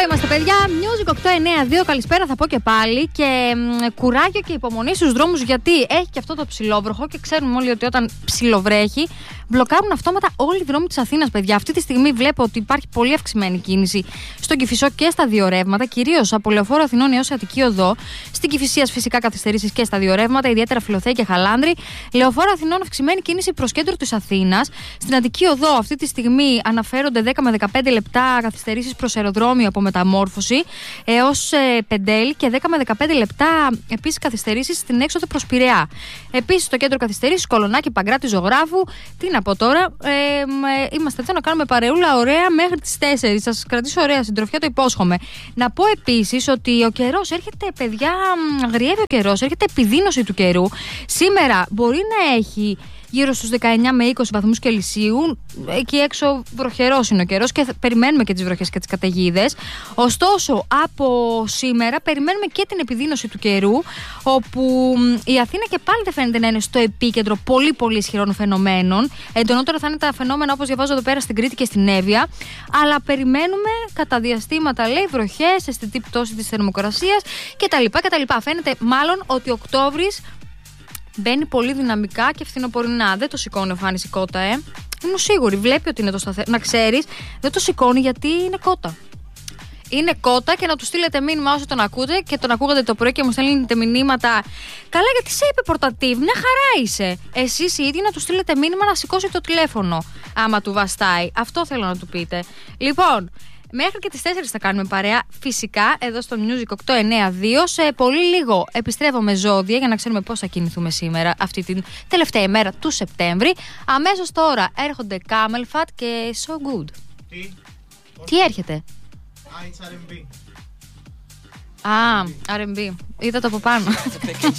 είμαστε, παιδιά. Music 892, καλησπέρα θα πω και πάλι. Και κουράγιο και υπομονή στους δρόμους, γιατί έχει και αυτό το ψιλόβροχο και ξέρουμε όλοι ότι όταν ψιλοβρέχει μπλοκάρουν αυτόματα όλοι οι δρόμοι της Αθήνας, παιδιά. Αυτή τη στιγμή βλέπω ότι υπάρχει πολύ αυξημένη κίνηση στον Κηφισό και στα δύο ρεύματα, κυρίως από Λεωφόρο Αθηνών έως Αττική Οδό. Στην Κηφισίας φυσικά καθυστερήσεις και στα δύο ρεύματα, ιδιαίτερα Φιλοθέη και Χαλάνδρη. Λεωφόρο Αθηνών αυξημένη κίνηση προς κέντρο της Αθήνας. Στην Αττική Οδό αυτή τη στιγμή αναφέρονται 10 με 15 λεπτά καθυστερήσεις προς αεροδρόμιο από Μεταμόρφωση έως Πεντέλη και 10 με 15 λεπτά επίσης καθυστερήσεις στην έξοδο προς Πειραιά. Επίσης στο κέντρο καθυστερήσεις Κολονάκι, Παγκράτη, Ζωγράφου. Τι να πω τώρα, είμαστε εδώ να κάνουμε παρεούλα ωραία μέχρι τις 4. Σας κρατήσω ωραία συντροφιά, το υπόσχομαι. Να πω επίσης ότι ο καιρός έρχεται, παιδιά, αγριεύει ο καιρός, έρχεται επιδείνωση του καιρού. Σήμερα μπορεί να έχει γύρω στους 19 με 20 βαθμούς Κελσίου. Εκεί έξω βροχερός είναι ο καιρός και περιμένουμε και τις βροχές και τις καταιγίδες. Ωστόσο, από σήμερα περιμένουμε και την επιδείνωση του καιρού, όπου η Αθήνα και πάλι δεν φαίνεται να είναι στο επίκεντρο πολύ πολύ ισχυρών φαινομένων. Εντονότερα θα είναι τα φαινόμενα όπως διαβάζω εδώ πέρα στην Κρήτη και στην Εύβοια. Αλλά περιμένουμε κατά διαστήματα, λέει, βροχές, αισθητή πτώση της θερμοκρασίας κτλ. Φαίνεται μάλλον ότι Οκτώβρης μπαίνει πολύ δυναμικά και φθινοπορεινά. Δεν το σηκώνει ο Φάνης η κότα, Ήμουν σίγουρη. Βλέπει ότι είναι το σταθερό. Να ξέρεις, δεν το σηκώνει γιατί είναι κότα. Είναι κότα και να του στείλετε μήνυμα όσο τον ακούτε και τον ακούγατε το πρωί και μου στέλνετε μηνύματα. Καλά, γιατί σε είπε πορτατίβ, μια χαρά είσαι. Εσείς οι ίδιοι να του στείλετε μήνυμα να σηκώσει το τηλέφωνο, άμα του βαστάει. Αυτό θέλω να του πείτε. Λοιπόν. Μέχρι και τις 4 θα κάνουμε παρέα, φυσικά, εδώ στο Music 892. Σε πολύ λίγο επιστρέφω με ζώδια για να ξέρουμε πώς θα κινηθούμε σήμερα, αυτή την τελευταία ημέρα του Σεπτέμβρη. Αμέσως τώρα έρχονται Camel Fat και So Good. Τι έρχεται? It's R&B. R&B. Είδα το από πάνω.